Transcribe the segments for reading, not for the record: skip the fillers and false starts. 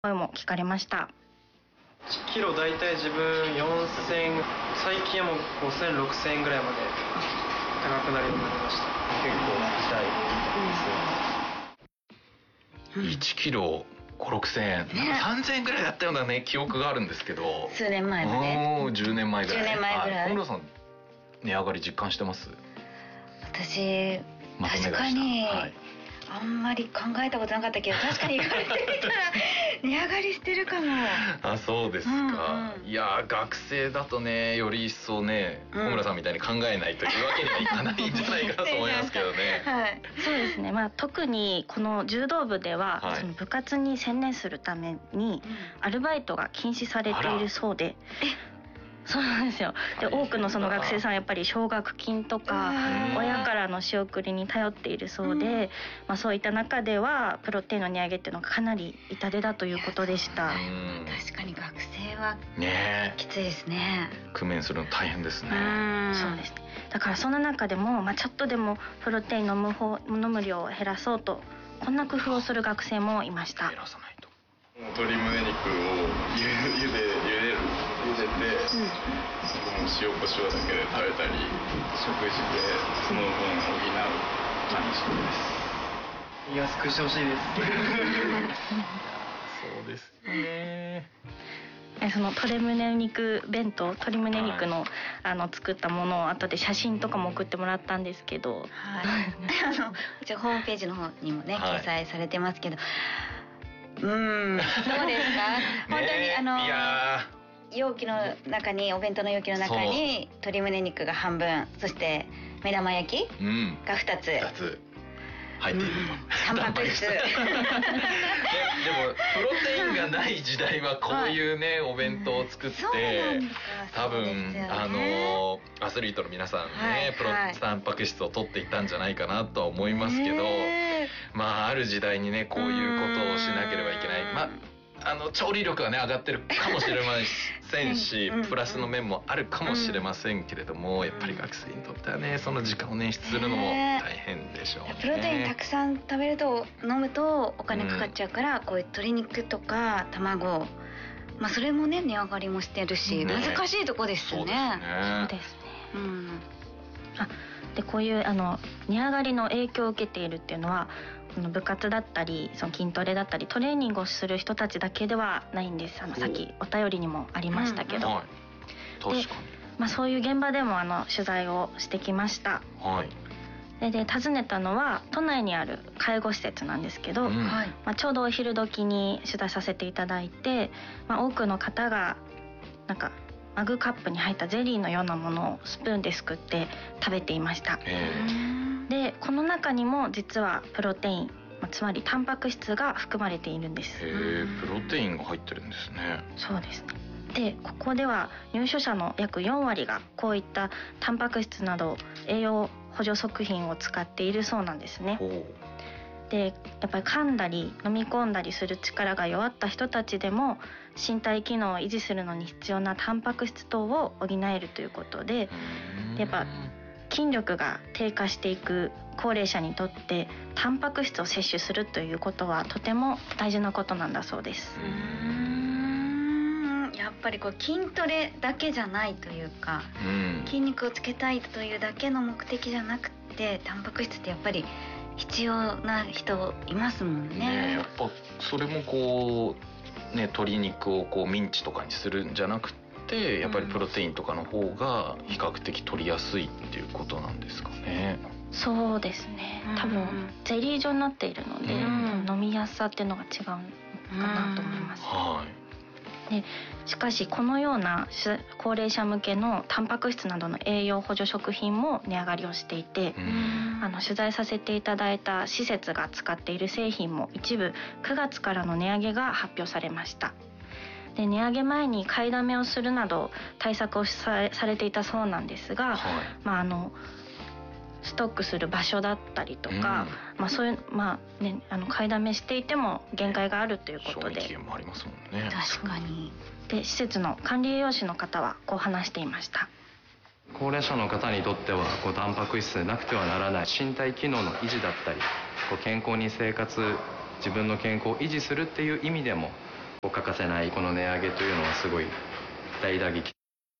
声も聞かれました。 1キロだいたい自分4000、最近はもう5000、6000円ぐらいまで高くなるようになりました。結構痛いです。1キロ5、6000円、3000円ぐらいだったようなね記憶があるんですけど、 数年前まで、 もう10年前ぐらい。 10年前ぐらい。 小室さん値上がり実感してます？ 私確かに、あんまり考えたことなかったけど、確かに言われてみたら値上がりしてるかも。 あ、そうですか。いや学生だとね、より一層ね、小村さんみたいに考えないというわけにはいかないんじゃないかなと思いますけどね。 はい、そうですね。特にこの柔道部では、その部活に専念するためにアルバイトが禁止されているそうで。そうなんですよ。で、多くのその学生さんはやっぱり奨学金とか親からの仕送りに頼っているそうで、そういった中ではプロテインの値上げっていうのがかなり痛手だということでした。確かに学生はきついですね。 工面するの大変ですね。 そうです。だからその中でも、ちょっとでもプロテイン飲む量を減らそうと、こんな工夫をする学生もいました。 減らさないと。 鶏胸肉を茹でて、そこも塩コショウだけで食べたり、食事でその分補う感じです。 安くしてほしいです。 そうですね。 その鶏胸肉弁当、鶏胸肉の、作ったものを後で写真とかも送ってもらったんですけど、一応ホームページの方にもね、掲載されてますけど、どうですか？本当に容器の中に、お弁当の容器の中に鶏胸肉が半分、そして目玉焼きが2つ入っているタンパク質。でもプロテインがない時代はこういうねお弁当を作って、多分アスリートの皆さんね、タンパク質を取っていったんじゃないかなとは思いますけど、ある時代にねこういうことをしなければいけない。調理力はね上がってるかもしれませんし、プラスの面もあるかもしれませんけれども、やっぱり学生にとってはね、その時間を捻出するのも大変でしょうね。プロテインたくさん食べると、飲むとお金かかっちゃうから、こういう鶏肉とか卵、それもね値上がりもしてるし、難しいとこですよね。そうですね。で、こういう値上がりの影響を受けているっていうのは、部活だったり、その筋トレだったりトレーニングをする人たちだけではないんです。さっきお便りにもありましたけど、確かにそういう現場でも取材をしてきました。で訪ねたのは都内にある介護施設なんですけど、ちょうどお昼時に取材させていただいて、多くの方がなんかマグカップに入ったゼリーのようなものをスプーンですくって食べていました。で、この中にも実はプロテイン、つまりタンパク質が含まれているんです。 プロテインが入ってるんですね。 そうですね。で、ここでは入所者の約4割がこういったタンパク質など栄養補助食品を使っているそうなんですね。で、やっぱり噛んだり飲み込んだりする力が弱った人たちでも身体機能を維持するのに必要なタンパク質等を補えるということで、やっぱ筋力が低下していく高齢者にとってタンパク質を摂取するということはとても大事なことなんだそうです。やっぱり筋トレだけじゃないというか、筋肉をつけたいというだけの目的じゃなくて、タンパク質ってやっぱり必要な人いますもんね。 やっぱそれも鶏肉をミンチとかにするんじゃなくて、やっぱりプロテインとかの方が比較的取りやすいっていうことなんですかね。 そうですね。多分ゼリー状になっているので、飲みやすさっていうのが違うのかなと思います。で、しかしこのような高齢者向けのタンパク質などの栄養補助食品も値上がりをしていて、取材させていただいた施設が使っている製品も一部9月からの値上げが発表されました。で、値上げ前に買いだめをするなど対策をされていたそうなんですが、ストックする場所だったりとか、そういう買いだめしていても限界があるということで、 賞味期限もありますもんね。 確かに。で、施設の管理栄養士の方はこう話していました。 高齢者の方にとってはタンパク質でなくてはならない身体機能の維持だったり、健康に自分の健康を維持するっていう意味でも欠かせないこの値上げというのはすごい大打撃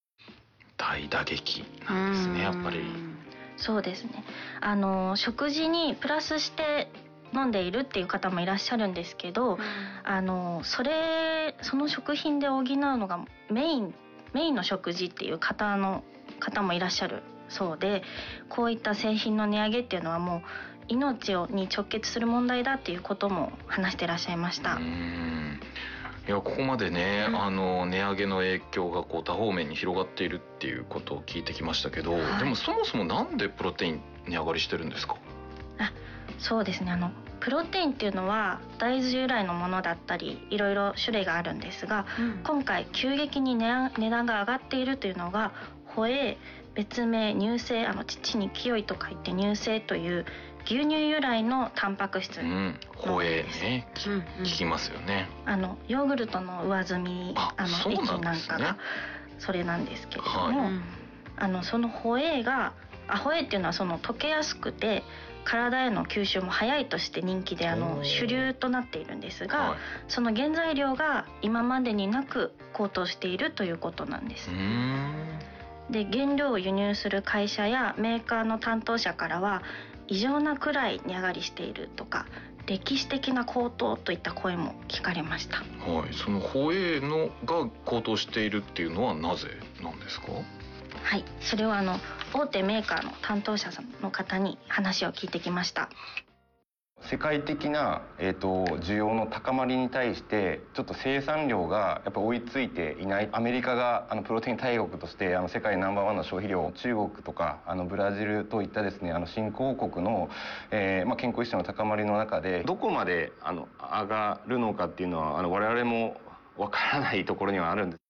なんですね、やっぱり。 そうですね。食事にプラスして飲んでいるっていう方もいらっしゃるんですけど、その食品で補うのがメインの食事っていう方もいらっしゃるそうで、こういった製品の値上げっていうのはもう命に直結する問題だっていうことも話していらっしゃいました。 いや、ここまでね、値上げの影響が多方面に広がっているっていうことを聞いてきましたけど、でもそもそもなんでプロテイン値上がりしてるんですか？ そうですね、プロテインっていうのは大豆由来のものだったりいろいろ種類があるんですが、今回急激に値段が上がっているというのがホエイ、別名乳清、父に清いと書いて乳清という牛乳由来のタンパク質のホエイね、聞きますよね。 ヨーグルトの上澄み液なんかがそれなんですけれども、そのホエイっていうのは溶けやすくて体への吸収も早いとして人気で主流となっているんですが、その原材料が今までになく高騰しているということなんです。で、原料を輸入する会社やメーカーの担当者からは異常なくらい値上がりしているとか、歴史的な高騰といった声も聞かれました。 そのホエイが高騰しているっていうのはなぜなんですか？ それは大手メーカーの担当者の方に話を聞いてきました。 世界的な、需要の高まりに対してちょっと生産量がやっぱ追いついていない。アメリカがプロテイン大国として世界ナンバーワンの消費量、中国とかブラジルといったですね新興国の、健康意識の高まりの中でどこまで上がるのかっていうのは我々もわからないところにはあるんです。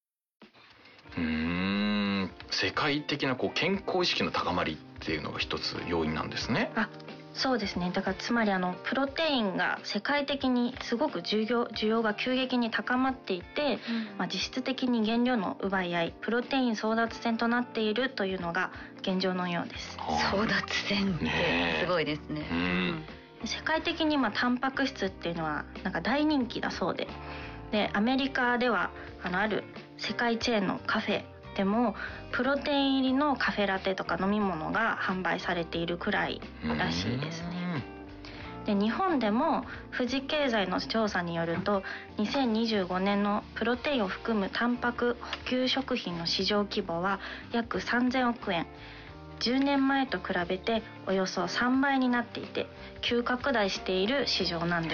世界的な健康意識の高まりっていうのが一つ要因なんですね。 そうですね。だからつまりプロテインが世界的にすごく需要が急激に高まっていて、実質的に原料の奪い合い、プロテイン争奪戦となっているというのが現状のようです。 争奪戦ってすごいですね。 世界的にタンパク質っていうのは大人気だそうで、アメリカではある世界チェーンのカフェでもプロテイン入りのカフェラテとか飲み物が販売されているくらいらしいですね。で、日本でも富士経済の調査によると2025年のプロテインを含むタンパク補給食品の市場規模は約3000億円、10年前と比べておよそ3倍になっていて急拡大している市場なんです。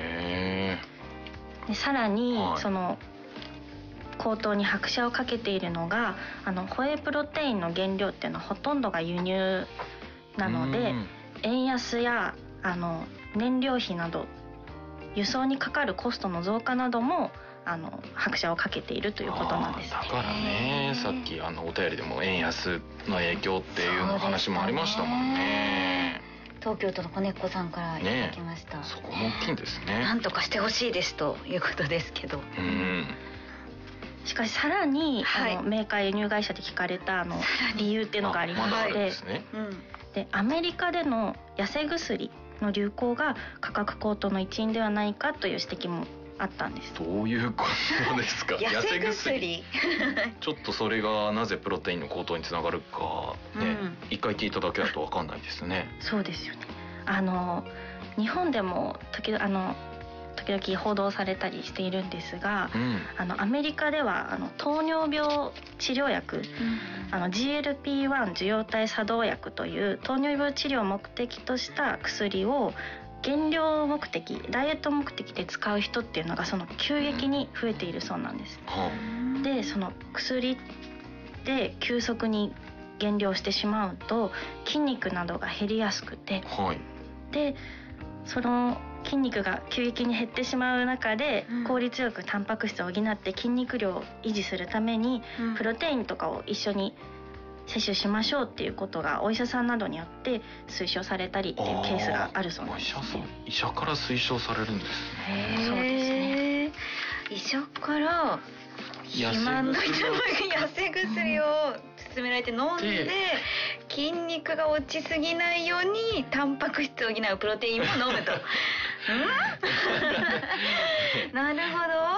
で、さらにその高騰に拍車をかけているのがホエイプロテインの原料っていうのはほとんどが輸入なので、円安や燃料費など輸送にかかるコストの増加なども拍車をかけているということなんですね。 だからね、さっきお便りでも円安の影響っていうの話もありましたもんね。 東京都の子猫さんからいただきました。 そこも大きいんですね。 なんとかしてほしいですということですけど。 しかしさらに、メーカー輸入会社で聞かれた理由っていうのがありまして、でアメリカでの痩せ薬の流行が価格高騰の一因ではないかという指摘もあったんです。 どういうことですか？ 痩せ薬ちょっとそれがなぜプロテインの高騰につながるかね、一回聞いただけだと分かんないですね。 そうですよね。日本でも時々報道されたりしているんですが、アメリカでは糖尿病治療薬、GLP-1 受容体作動薬という糖尿病治療を目的とした薬を減量目的、ダイエット目的で使う人っていうのが急激に増えているそうなんです。で、その薬で急速に減量してしまうと筋肉などが減りやすくて、でその筋肉が急激に減ってしまう中で、効率よくタンパク質を補って筋肉量を維持するために、プロテインとかを一緒に摂取しましょうっていうことがお医者さんなどによって推奨されたりっていうケースがあるそうなんですね。 医者から推奨されるんですね。 そうですね。 医者から肥満の人が痩せ薬を勧められて飲んで筋肉が落ちすぎないようにタンパク質を補うプロテインを飲むとなるほど。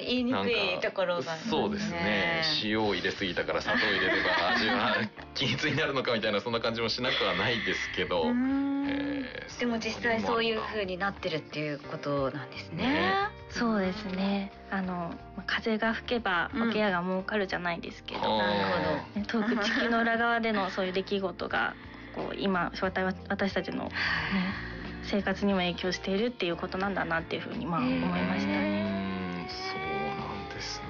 言いにくいところが、 そうですね、塩を入れすぎたから砂糖入れれば味は均一になるのかみたいな、そんな感じもしなくはないですけど、 でも実際そういう風になってるっていうことなんですね。 そうですね。風が吹けば桶屋が儲かるじゃないですけど、 なるほ遠く地球の裏側でのそういう出来事がこう今私たちの、ね、生活にも影響しているっていうことなんだなっていうふうに思いましたね。 そうなんです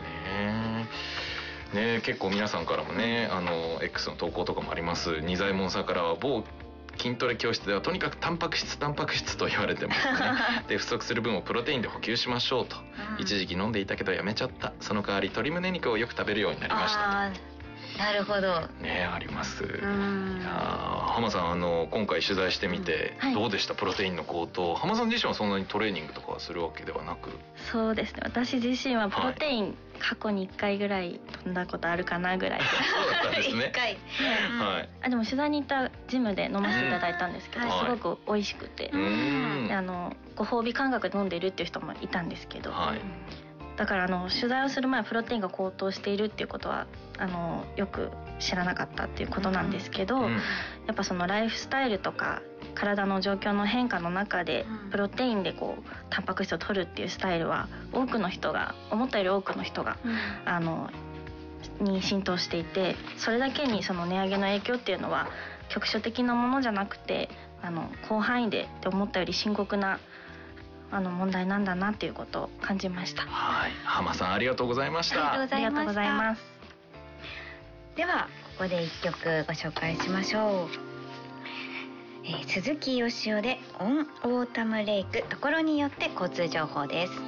ね。結構皆さんからもね、X の投稿とかもあります。仁左衛門さんからは、某筋トレ教室ではとにかくタンパク質と言われてますね。で、不足する分をプロテインで補給しましょうと。一時期飲んでいたけどやめちゃった。その代わり鶏胸肉をよく食べるようになりましたと。 なるほどね、あります。浜さん、今回取材してみてどうでした、プロテインの高騰。浜さん自身はそんなにトレーニングとかはするわけではなく。そうですね、 私自身はプロテイン、過去に1回ぐらい飛んだことあるかなぐらいでそうだったんですね。 1回、 でも取材に行ったジムで飲ませていただいたんですけど、すごく美味しくて、ご褒美感覚で飲んでるっていう人もいたんですけど、だから取材をする前はプロテインが高騰しているっていうことはよく知らなかったっていうことなんですけど、やっぱそのライフスタイルとか体の状況の変化の中でプロテインでタンパク質を取るっていうスタイルは思ったより多くの人がに浸透していて、それだけにその値上げの影響っていうのは局所的なものじゃなくて広範囲でって思ったより深刻な問題なんだなっていうことを感じました。 浜さんありがとうございました。 ありがとうございます。 ではここで1曲ご紹介しましょう。鈴木よしおでオンオータムレイク、ところによって交通情報です。